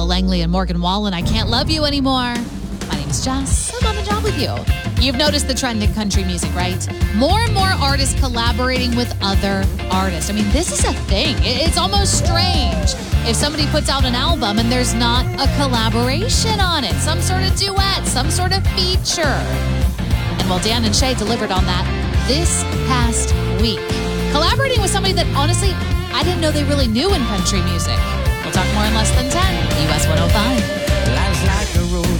Langley and Morgan Wallen, I Can't Love You Anymore. My name's Jess. I'm on the job with you. You've noticed the trend in country music, right? More and more artists collaborating with other artists. I mean, this is a thing. It's almost strange if somebody puts out an album and there's not a collaboration on it, some sort of duet, some sort of feature. And well, Dan and Shay delivered on that this past week, collaborating with somebody that honestly, I didn't know they really knew in country music. We'll talk more in less than 10. US 105. Life's like